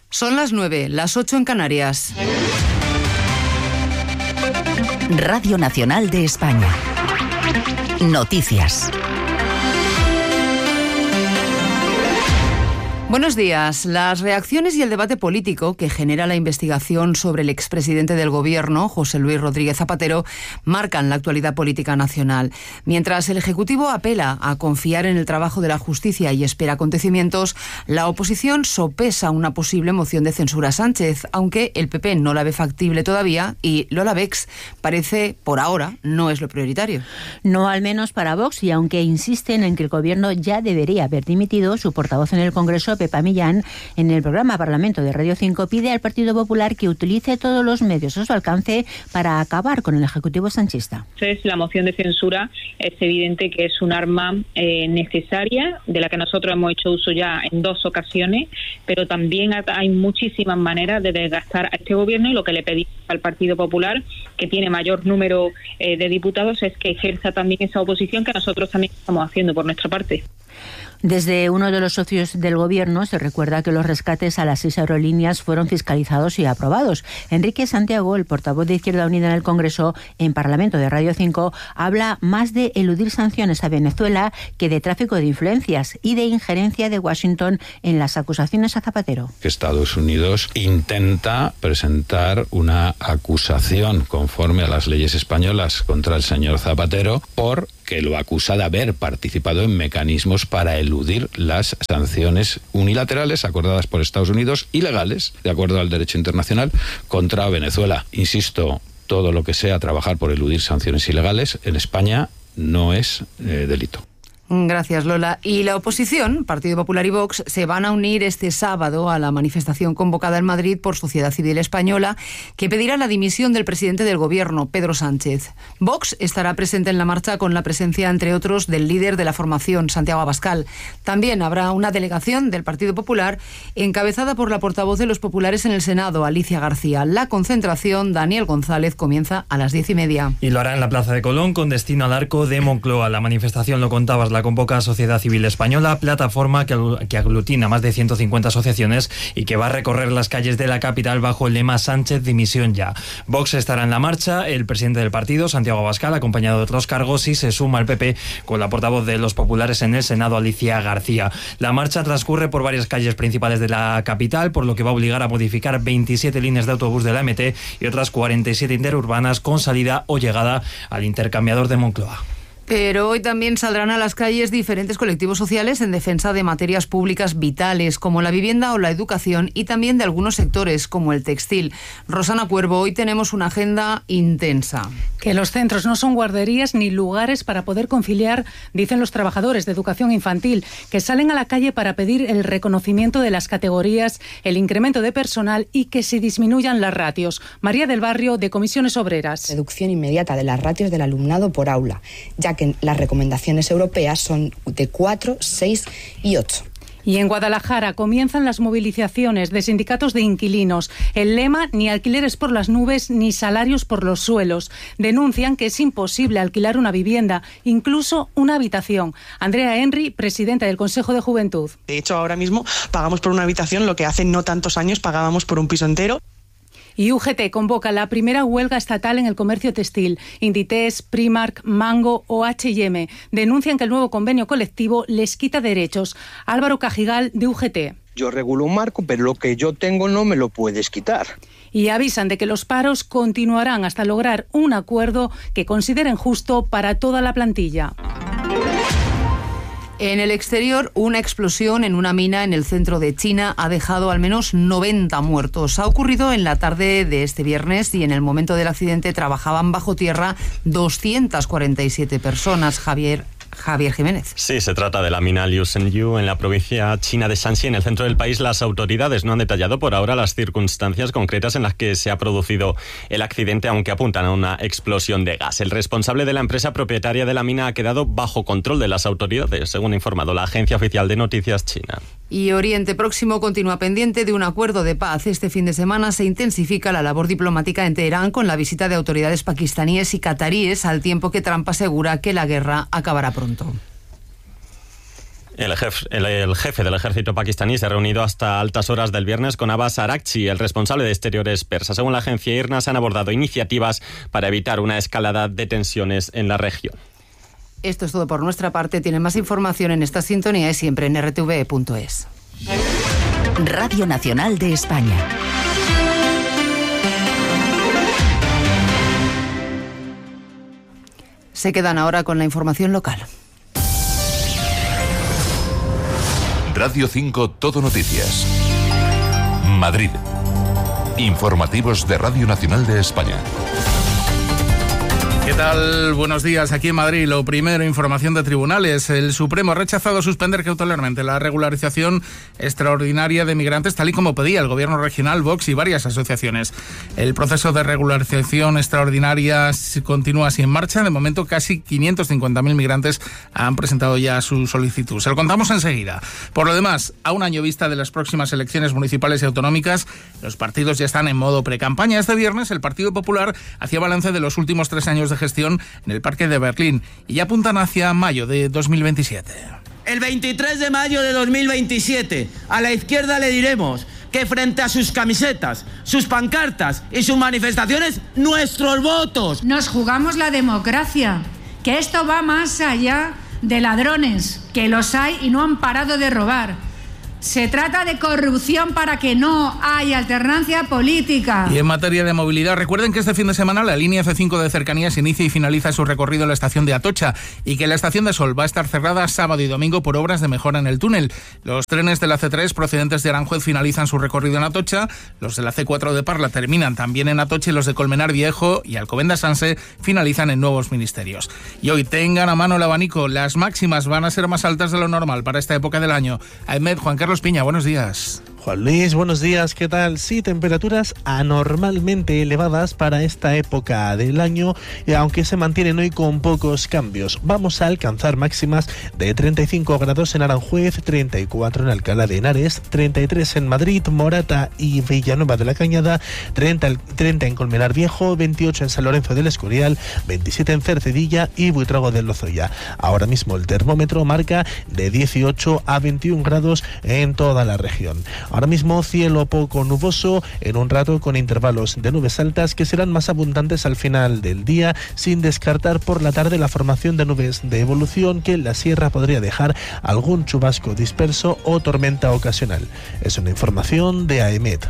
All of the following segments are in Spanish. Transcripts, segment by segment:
Son las 9, las 8 en Canarias. Radio Nacional de España. Noticias. Buenos días. Las reacciones y el debate político que genera la investigación sobre el expresidente del Gobierno, José Luis Rodríguez Zapatero, marcan la actualidad política nacional. Mientras el Ejecutivo apela a confiar en el trabajo de la justicia y espera acontecimientos, la oposición sopesa una posible moción de censura a Sánchez, aunque el PP no la ve factible todavía y Lola Bex parece, por ahora, no es lo prioritario. No, al menos para Vox, y aunque insisten en que el Gobierno ya debería haber dimitido, su portavoz en el Congreso, Pepa Millán, en el programa Parlamento de Radio 5, pide al Partido Popular que utilice todos los medios a su alcance para acabar con el Ejecutivo sanchista. Entonces, la moción de censura es evidente que es un arma necesaria, de la que nosotros hemos hecho uso ya en 2 ocasiones, pero también hay muchísimas maneras de desgastar a este Gobierno, y lo que le pedimos al Partido Popular, que tiene mayor número de diputados, es que ejerza también esa oposición que nosotros también estamos haciendo por nuestra parte. Desde uno de los socios del Gobierno se recuerda que los rescates a las 6 aerolíneas fueron fiscalizados y aprobados. Enrique Santiago, el portavoz de Izquierda Unida en el Congreso, en Parlamento de Radio 5, habla más de eludir sanciones a Venezuela que de tráfico de influencias y de injerencia de Washington en las acusaciones a Zapatero. Estados Unidos intenta presentar una acusación conforme a las leyes españolas contra el señor Zapatero porque lo acusa de haber participado en mecanismos para eludir las sanciones unilaterales acordadas por Estados Unidos, ilegales, de acuerdo al derecho internacional, contra Venezuela. Insisto, todo lo que sea trabajar por eludir sanciones ilegales en España no es delito. Gracias, Lola. Y la oposición, Partido Popular y Vox, se van a unir este sábado a la manifestación convocada en Madrid por Sociedad Civil Española, que pedirá la dimisión del presidente del Gobierno, Pedro Sánchez. Vox estará presente en la marcha con la presencia, entre otros, del líder de la formación, Santiago Abascal. También habrá una delegación del Partido Popular encabezada por la portavoz de los populares en el Senado, Alicia García. La concentración, Daniel González, comienza a las 10:30. Y lo hará en la Plaza de Colón con destino al Arco de Moncloa. La manifestación, lo contabas, la convoca Sociedad Civil Española, plataforma que aglutina más de 150 asociaciones y que va a recorrer las calles de la capital bajo el lema Sánchez dimisión ya. Vox estará en la marcha, el presidente del partido, Santiago Abascal, acompañado de otros cargos, y se suma al PP con la portavoz de los populares en el Senado, Alicia García. La marcha transcurre por varias calles principales de la capital, por lo que va a obligar a modificar 27 líneas de autobús de la MT y otras 47 interurbanas con salida o llegada al intercambiador de Moncloa. Pero hoy también saldrán a las calles diferentes colectivos sociales en defensa de materias públicas vitales como la vivienda o la educación, y también de algunos sectores como el textil. Rosana Cuervo, hoy tenemos una agenda intensa. Que los centros no son guarderías ni lugares para poder conciliar, dicen los trabajadores de educación infantil, que salen a la calle para pedir el reconocimiento de las categorías, el incremento de personal y que se disminuyan las ratios. María del Barrio, de Comisiones Obreras. Reducción inmediata de las ratios del alumnado por aula, ya que las recomendaciones europeas son de 4, 6 y 8. Y en Guadalajara comienzan las movilizaciones de sindicatos de inquilinos. El lema: ni alquileres por las nubes ni salarios por los suelos. Denuncian que es imposible alquilar una vivienda, incluso una habitación. Andrea Henry, presidenta del Consejo de Juventud. De hecho, ahora mismo pagamos por una habitación lo que hace no tantos años pagábamos por un piso entero. Y UGT convoca la primera huelga estatal en el comercio textil. Inditex, Primark, Mango o H&M denuncian que el nuevo convenio colectivo les quita derechos. Álvaro Cajigal, de UGT. Yo regulo un marco, pero lo que yo tengo no me lo puedes quitar. Y avisan de que los paros continuarán hasta lograr un acuerdo que consideren justo para toda la plantilla. En el exterior, una explosión en una mina en el centro de China ha dejado al menos 90 muertos. Ha ocurrido en la tarde de este viernes y en el momento del accidente trabajaban bajo tierra 247 personas. Javier Jiménez. Sí, se trata de la mina Liu Shenyu en la provincia china de Shanxi, en el centro del país. Las autoridades no han detallado por ahora las circunstancias concretas en las que se ha producido el accidente, aunque apuntan a una explosión de gas. El responsable de la empresa propietaria de la mina ha quedado bajo control de las autoridades, según ha informado la agencia oficial de noticias china. Y Oriente Próximo continúa pendiente de un acuerdo de paz. Este fin de semana se intensifica la labor diplomática en Teherán con la visita de autoridades pakistaníes y cataríes, al tiempo que Trump asegura que la guerra acabará pronto. El jefe del ejército pakistaní se ha reunido hasta altas horas del viernes con Abbas Araghchi, el responsable de exteriores persa. Según la agencia IRNA, se han abordado iniciativas para evitar una escalada de tensiones en la región. Esto es todo por nuestra parte. Tienen más información en esta sintonía y siempre en rtve.es. Radio Nacional de España. Se quedan ahora con la información local. Radio 5 Todo Noticias. Madrid. Informativos de Radio Nacional de España. ¿Qué tal? Buenos días. Aquí en Madrid, lo primero, información de tribunales. El Supremo ha rechazado suspender cautelarmente la regularización extraordinaria de migrantes, tal y como pedía el Gobierno regional, Vox y varias asociaciones. El proceso de regularización extraordinaria continúa así en marcha. De momento, casi 550.000 migrantes han presentado ya su solicitud. Se lo contamos enseguida. Por lo demás, a un año vista de las próximas elecciones municipales y autonómicas, los partidos ya están en modo precampaña. Este viernes, el Partido Popular hacía balance de los últimos 3 años de gestión en el Parque de Berlín y ya apuntan hacia mayo de 2027. El 23 de mayo de 2027 a la izquierda le diremos que frente a sus camisetas, sus pancartas y sus manifestaciones, nuestros votos. Nos jugamos la democracia, que esto va más allá de ladrones, que los hay y no han parado de robar. Se trata de corrupción para que no haya alternancia política. Y en materia de movilidad, recuerden que este fin de semana la línea C5 de cercanías inicia y finaliza su recorrido en la estación de Atocha y que la estación de Sol va a estar cerrada sábado y domingo por obras de mejora en el túnel. Los trenes de la C3 procedentes de Aranjuez finalizan su recorrido en Atocha, los de la C4 de Parla terminan también en Atocha y los de Colmenar Viejo y Alcobendas Sanse finalizan en Nuevos Ministerios. Y hoy tengan a mano el abanico, las máximas van a ser más altas de lo normal para esta época del año. Ahmed, Juan Carlos Piña, buenos días. Juan Luis, buenos días, ¿qué tal? Sí, temperaturas anormalmente elevadas para esta época del año, aunque se mantienen hoy con pocos cambios. Vamos a alcanzar máximas de 35 grados en Aranjuez, 34 en Alcalá de Henares, 33 en Madrid, Morata y Villanueva de la Cañada, 30 en Colmenar Viejo, 28 en San Lorenzo del Escorial, 27 en Cercedilla y Buitrago de Lozoya. Ahora mismo el termómetro marca de 18 a 21 grados en toda la región. Ahora mismo cielo poco nuboso, en un rato con intervalos de nubes altas que serán más abundantes al final del día, sin descartar por la tarde la formación de nubes de evolución que en la sierra podría dejar algún chubasco disperso o tormenta ocasional. Es una información de AEMET.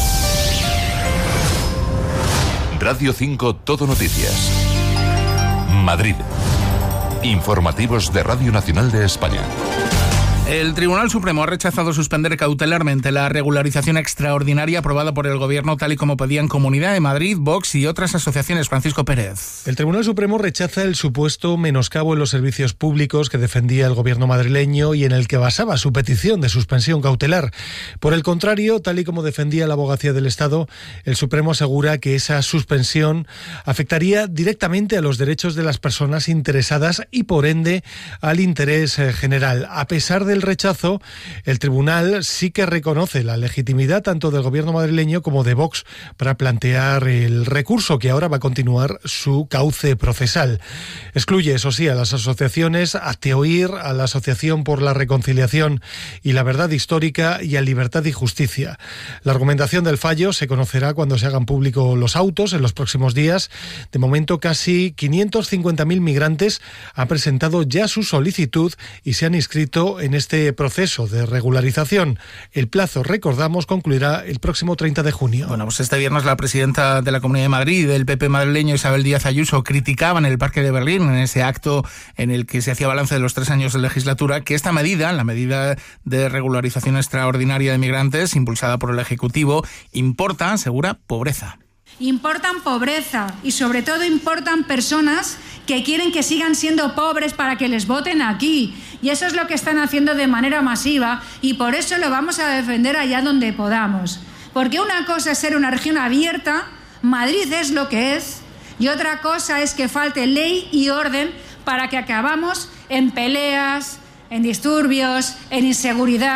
Radio 5 Todo Noticias. Madrid. Informativos de Radio Nacional de España. El Tribunal Supremo ha rechazado suspender cautelarmente la regularización extraordinaria aprobada por el Gobierno, tal y como pedían Comunidad de Madrid, Vox y otras asociaciones. Francisco Pérez. El Tribunal Supremo rechaza el supuesto menoscabo en los servicios públicos que defendía el Gobierno madrileño y en el que basaba su petición de suspensión cautelar. Por el contrario, tal y como defendía la Abogacía del Estado, el Supremo asegura que esa suspensión afectaría directamente a los derechos de las personas interesadas y, por ende, al interés general. A pesar del rechazo, el tribunal sí que reconoce la legitimidad tanto del Gobierno madrileño como de Vox para plantear el recurso que ahora va a continuar su cauce procesal. Excluye, eso sí, a las asociaciones Hazte Oír, a la Asociación por la Reconciliación y la Verdad Histórica y a Libertad y Justicia. La argumentación del fallo se conocerá cuando se hagan públicos los autos en los próximos días. De momento, casi 550.000 migrantes han presentado ya su solicitud y se han inscrito en este proceso de regularización. El plazo, recordamos, concluirá el próximo 30 de junio. Bueno, pues este viernes la presidenta de la Comunidad de Madrid, del PP madrileño, Isabel Díaz Ayuso, criticaba en el Parque de Berlín, en ese acto en el que se hacía balance de los 3 años de legislatura, que esta medida, la medida de regularización extraordinaria de migrantes, impulsada por el Ejecutivo, importa, asegura, pobreza. Importan pobreza y sobre todo importan personas que quieren que sigan siendo pobres para que les voten aquí. Y eso es lo que están haciendo de manera masiva y por eso lo vamos a defender allá donde podamos. Porque una cosa es ser una región abierta, Madrid es lo que es, y otra cosa es que falte ley y orden para que acabamos en peleas, en disturbios, en inseguridad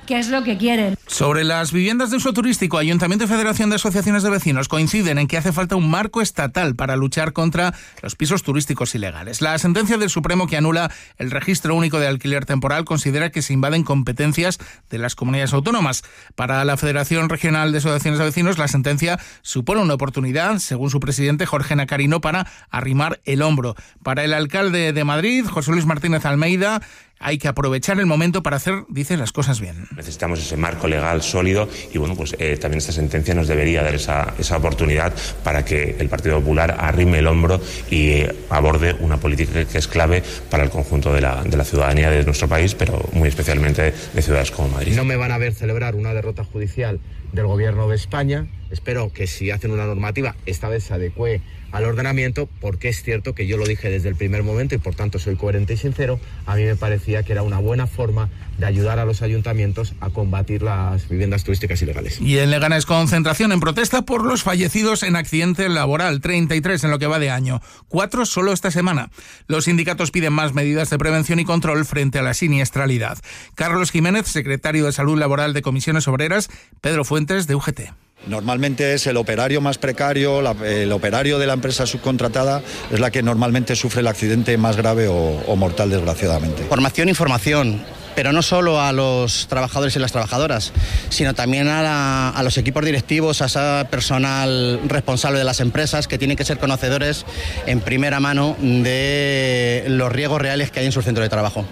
que es lo que quieren. Sobre las viviendas de uso turístico, Ayuntamiento y Federación de Asociaciones de Vecinos coinciden en que hace falta un marco estatal para luchar contra los pisos turísticos ilegales. La sentencia del Supremo que anula el registro único de alquiler temporal considera que se invaden competencias de las comunidades autónomas. Para la Federación Regional de Asociaciones de Vecinos, la sentencia supone una oportunidad, según su presidente Jorge Nacarino, para arrimar el hombro. Para el alcalde de Madrid, José Luis Martínez Almeida, hay que aprovechar el momento para hacer, dice, las cosas bien. Necesitamos ese marco legal sólido y bueno, pues también esta sentencia nos debería dar esa oportunidad para que el Partido Popular arrime el hombro y aborde una política que es clave para el conjunto de la ciudadanía de nuestro país, pero muy especialmente de ciudades como Madrid. No me van a ver celebrar una derrota judicial del Gobierno de España. Espero que si hacen una normativa, esta vez se adecue al ordenamiento, porque es cierto que yo lo dije desde el primer momento y por tanto soy coherente y sincero. A mí me parecía que era una buena forma de ayudar a los ayuntamientos a combatir las viviendas turísticas ilegales. Y en Leganés, concentración en protesta por los fallecidos en accidente laboral, 33 en lo que va de año, 4 solo esta semana. Los sindicatos piden más medidas de prevención y control frente a la siniestralidad. Carlos Jiménez, secretario de Salud Laboral de Comisiones Obreras, Pedro Fuentes, de UGT. Normalmente es el operario más precario, el operario de la empresa subcontratada, es la que normalmente sufre el accidente más grave o mortal, desgraciadamente. Formación e información, pero no solo a los trabajadores y las trabajadoras, sino también a los equipos directivos, a ese personal responsable de las empresas, que tienen que ser conocedores en primera mano de los riesgos reales que hay en su centro de trabajo.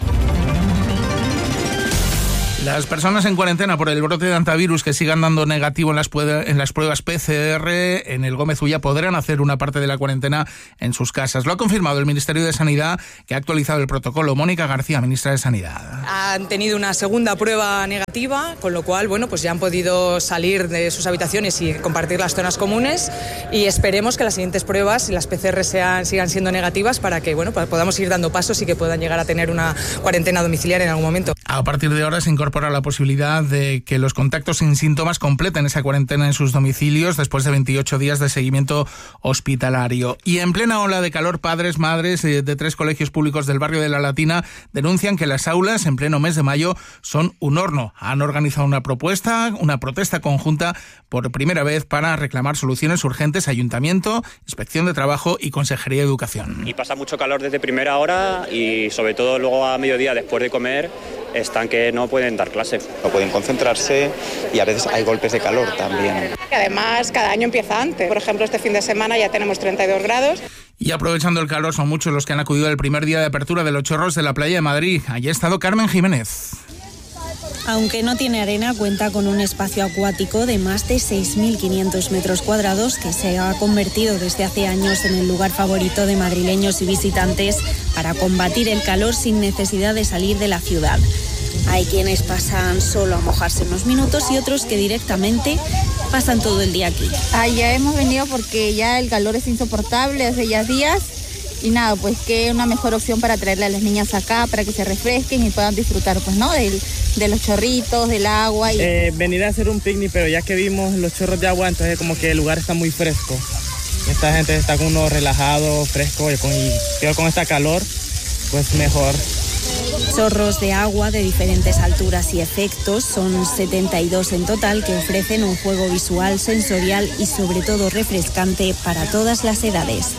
Las personas en cuarentena por el brote de hantavirus que sigan dando negativo en las pruebas PCR en el Gómez Ulla podrán hacer una parte de la cuarentena en sus casas. Lo ha confirmado el Ministerio de Sanidad, que ha actualizado el protocolo. Mónica García, ministra de Sanidad. Han tenido una segunda prueba negativa, con lo cual, bueno, pues ya han podido salir de sus habitaciones y compartir las zonas comunes, y esperemos que las siguientes pruebas y las PCR sigan siendo negativas para que, bueno, podamos ir dando pasos y que puedan llegar a tener una cuarentena domiciliaria en algún momento. A partir de ahora se incorpora la posibilidad de que los contactos sin síntomas completen esa cuarentena en sus domicilios después de 28 días de seguimiento hospitalario. Y en plena ola de calor, padres, madres de 3 colegios públicos del barrio de La Latina denuncian que las aulas en pleno mes de mayo son un horno. Han organizado una protesta conjunta por primera vez para reclamar soluciones urgentes a Ayuntamiento, Inspección de Trabajo y Consejería de Educación. Y pasa mucho calor desde primera hora y sobre todo luego a mediodía después de comer están que no pueden dar clase. No pueden concentrarse y a veces hay golpes de calor también. Además, cada año empieza antes. Por ejemplo, este fin de semana ya tenemos 32 grados. Y aprovechando el calor, son muchos los que han acudido al primer día de apertura de los Chorros de la playa de Madrid. Allí ha estado Carmen Jiménez. Aunque no tiene arena, cuenta con un espacio acuático de más de 6.500 metros cuadrados que se ha convertido desde hace años en el lugar favorito de madrileños y visitantes para combatir el calor sin necesidad de salir de la ciudad. Hay quienes pasan solo a mojarse unos minutos y otros que directamente pasan todo el día aquí. Ya hemos venido porque ya el calor es insoportable hace ya días. Y nada, pues que una mejor opción para traerle a las niñas acá, para que se refresquen y puedan disfrutar, pues, ¿no? De los chorritos, del agua. Venir a hacer un picnic, pero ya que vimos los chorros de agua, entonces como que el lugar está muy fresco. Esta gente está con uno relajado, fresco, y con esta calor, pues mejor. Chorros de agua de diferentes alturas y efectos, son 72 en total, que ofrecen un juego visual, sensorial y sobre todo refrescante para todas las edades.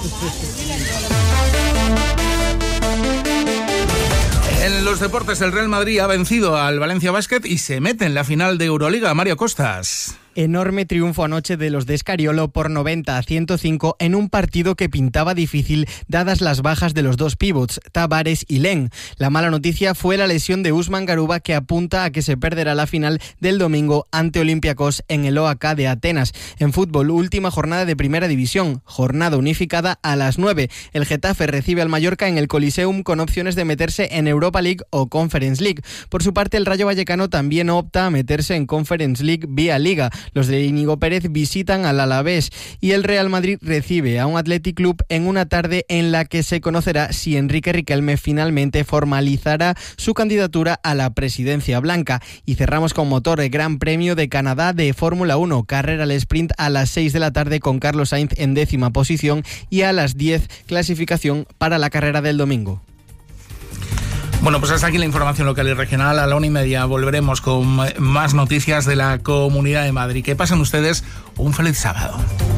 En los deportes, el Real Madrid ha vencido al Valencia Basket y se mete en la final de Euroliga. Mario Costas. Enorme triunfo anoche de los de Escariolo por 90-105 en un partido que pintaba difícil dadas las bajas de los dos pívots, Tavares y Len. La mala noticia fue la lesión de Usman Garuba, que apunta a que se perderá la final del domingo ante Olympiacos en el OAK de Atenas. En fútbol, última jornada de Primera División, jornada unificada a las 9. El Getafe recibe al Mallorca en el Coliseum con opciones de meterse en Europa League o Conference League. Por su parte, el Rayo Vallecano también opta a meterse en Conference League vía Liga. Los de Íñigo Pérez visitan al Alavés y el Real Madrid recibe a un Athletic Club en una tarde en la que se conocerá si Enrique Riquelme finalmente formalizará su candidatura a la presidencia blanca. Y cerramos con motor, el Gran Premio de Canadá de Fórmula 1, carrera al sprint a las 6 de la tarde con Carlos Sainz en 10ª posición y a las 10 clasificación para la carrera del domingo. Bueno, pues hasta aquí la información local y regional. A la 1:30 volveremos con más noticias de la Comunidad de Madrid. Que pasen ustedes un feliz sábado.